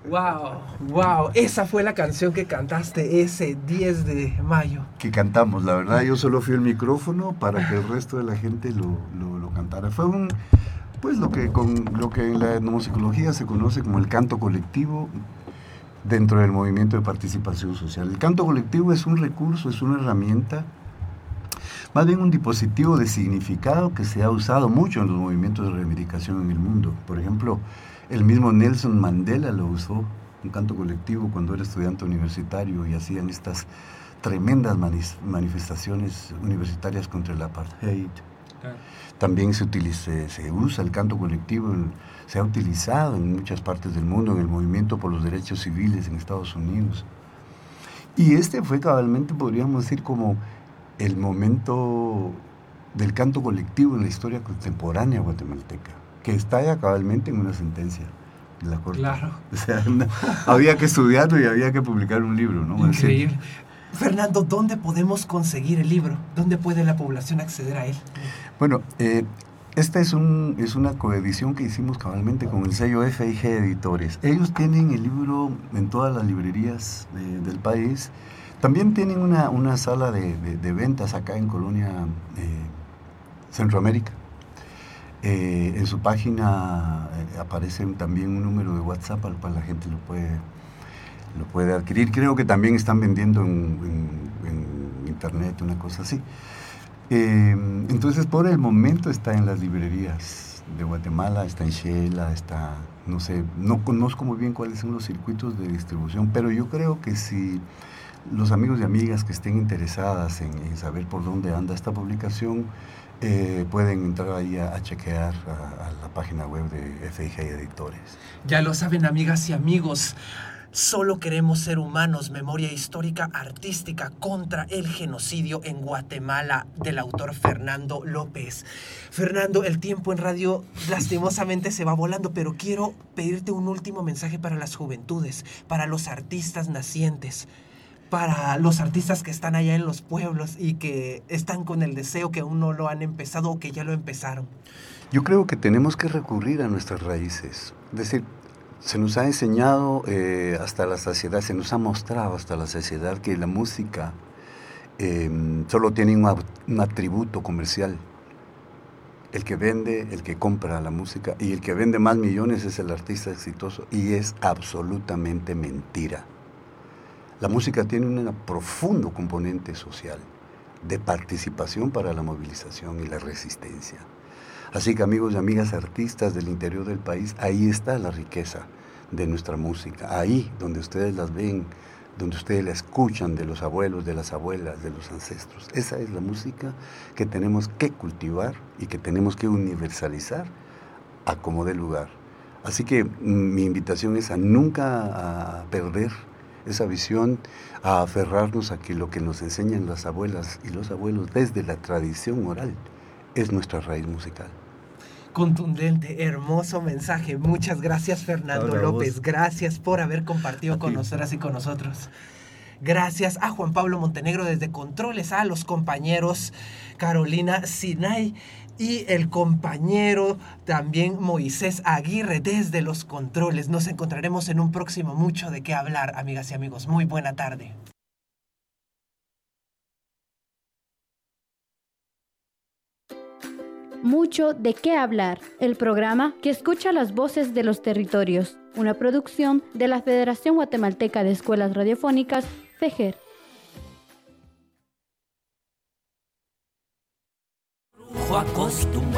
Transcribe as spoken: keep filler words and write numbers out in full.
Wow, wow, esa fue la canción que cantaste ese diez de mayo. Que cantamos, la verdad, yo solo fui el micrófono para que el resto de la gente lo, lo, lo cantara. Fue un, pues lo que, con, lo que en la etnomusicología se conoce como el canto colectivo dentro del movimiento de participación social. El canto colectivo es un recurso, es una herramienta, más bien un dispositivo de significado que se ha usado mucho en los movimientos de reivindicación en el mundo. Por ejemplo, el mismo Nelson Mandela lo usó, un canto colectivo, cuando era estudiante universitario y hacían estas tremendas manifestaciones universitarias contra el apartheid. Claro. También se, utiliza, se usa el canto colectivo, se ha utilizado en muchas partes del mundo, en el movimiento por los derechos civiles en Estados Unidos. Y este fue cabalmente, podríamos decir, como el momento del canto colectivo en la historia contemporánea guatemalteca, que está ya cabalmente en una sentencia de la Corte. Claro. O sea, no, había que estudiarlo y había que publicar un libro, ¿no? Increíble. Fernando, ¿dónde podemos conseguir el libro? ¿Dónde puede la población acceder a él? Bueno, eh, esta es, un, es una coedición que hicimos cabalmente con el sello F I G Editores. Ellos tienen el libro en todas las librerías de, del país. También tienen una, una sala de, de, de ventas acá en Colonia eh, Centroamérica. Eh, en su página eh, aparece también un número de WhatsApp al cual la gente lo puede, lo puede adquirir. Creo que también están vendiendo en, en, en internet, una cosa así. Eh, entonces, por el momento está en las librerías de Guatemala, está en Xela, está, no sé, no conozco muy bien cuáles son los circuitos de distribución, pero yo creo que si los amigos y amigas que estén interesadas en, en saber por dónde anda esta publicación, eh, pueden entrar ahí a, a chequear a, a la página web de F I G Editores. Ya lo saben, amigas y amigos. Solo queremos ser humanos, memoria histórica artística contra el genocidio en Guatemala, del autor Fernando López. Fernando, el tiempo en radio lastimosamente se va volando, pero quiero pedirte un último mensaje para las juventudes, para los artistas nacientes, para los artistas que están allá en los pueblos y que están con el deseo que aún no lo han empezado o que ya lo empezaron. Yo creo que tenemos que recurrir a nuestras raíces, es decir, se nos ha enseñado eh, hasta la saciedad, se nos ha mostrado hasta la saciedad que la música eh, solo tiene un, un atributo comercial. El que vende, el que compra la música, y el que vende más millones es el artista exitoso, y es absolutamente mentira. La música tiene un profundo componente social, de participación para la movilización y la resistencia. Así que, amigos y amigas artistas del interior del país, ahí está la riqueza de nuestra música, ahí donde ustedes las ven, donde ustedes la escuchan de los abuelos, de las abuelas, de los ancestros. Esa es la música que tenemos que cultivar y que tenemos que universalizar a como dé lugar. Así que mi invitación es a nunca a perder esa visión, a aferrarnos a que lo que nos enseñan las abuelas y los abuelos desde la tradición oral es nuestra raíz musical. Contundente, hermoso mensaje. Muchas gracias, Fernando Ahora López. vos. Gracias por haber compartido A con ti. nosotras y con nosotros. Gracias a Juan Pablo Montenegro desde Controles, a los compañeros Carolina Sinay y el compañero también Moisés Aguirre desde los Controles. Nos encontraremos en un próximo Mucho de qué hablar, amigas y amigos. Muy buena tarde. Mucho de qué hablar, el programa que escucha las voces de los territorios, una producción de la Federación Guatemalteca de Escuelas Radiofónicas, FEGER. Acostumbrado